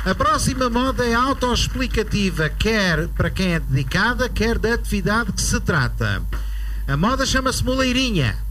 A próxima moda é autoexplicativa, quer para quem é dedicada, quer da atividade que se trata. A moda chama-se moleirinha.